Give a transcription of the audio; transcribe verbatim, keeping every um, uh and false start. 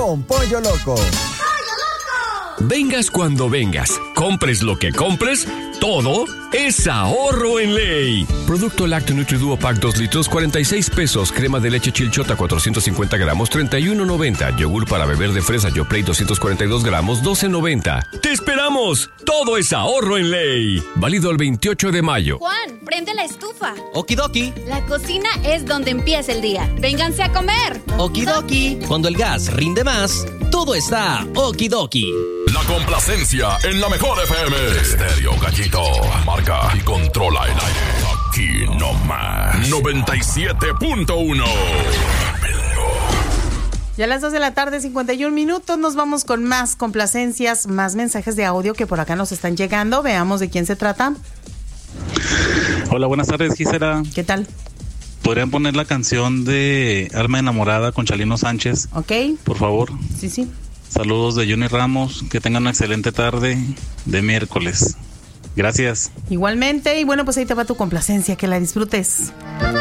con Pollo Loco. Vengas cuando vengas, compres lo que compres, todo es ahorro en ley. Producto Lacto Nutri-Duo Pack dos litros, cuarenta y seis pesos. Crema de leche Chilchota, cuatrocientos cincuenta gramos, treinta y uno noventa. Yogur para beber de fresa Yoplait, doscientos cuarenta y dos gramos, doce noventa. ¡Te esperamos! Todo es ahorro en ley. Válido el veintiocho de mayo. Juan, prende la estufa. Okidoki. La cocina es donde empieza el día. ¡Vénganse a comer! Okidoki. Cuando el gas rinde más, todo está okidoki. La complacencia en la mejor F M. Estéreo Gallito. Marca y controla el aire. Aquí no más. noventa y siete punto uno. Ya a las dos de la tarde, cincuenta y un minutos, nos vamos con más complacencias, más mensajes de audio que por acá nos están llegando. Veamos de quién se trata. Hola, buenas tardes, Gisela. ¿Qué tal? ¿Podrían poner la canción de Alma Enamorada con Chalino Sánchez? Ok. Por favor. Sí, sí. Saludos de Johnny Ramos, que tengan una excelente tarde de miércoles. Gracias. Igualmente, y bueno, pues ahí te va tu complacencia, que la disfrutes.